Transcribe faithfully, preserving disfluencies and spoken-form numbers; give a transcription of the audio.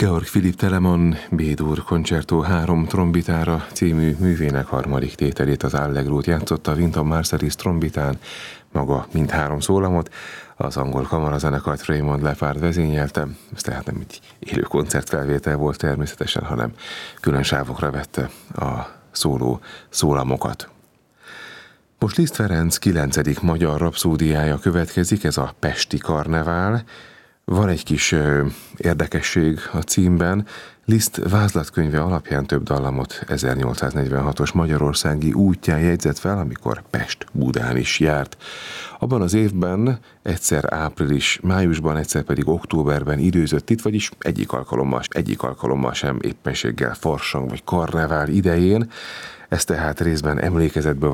Georg Philipp Telemann B-dur Concerto három trombitára című művének harmadik tételét, az Allegrót játszotta Wynton Marsalis trombitán, maga mindhárom szólamot, az angol kamarazenekart Raymond Lepard vezényelte. Ez tehát nem egy élő koncertfelvétel volt természetesen, hanem külön sávokra vette a szóló szólamokat. Most Liszt Ferenc kilencedik magyar rapszódiája következik, ez a Pesti Karnevál. Van egy kis ö, érdekesség a címben. Liszt vázlatkönyve alapján több dallamot ezernyolcszáznegyvenhatos magyarországi útján jegyzett fel, amikor Pest-Budán is járt. Abban az évben egyszer április, májusban, egyszer pedig októberben időzött itt, vagyis egyik alkalommal, egyik alkalommal sem éppenséggel farsang vagy karnevál idején. Ez tehát részben emlékezetből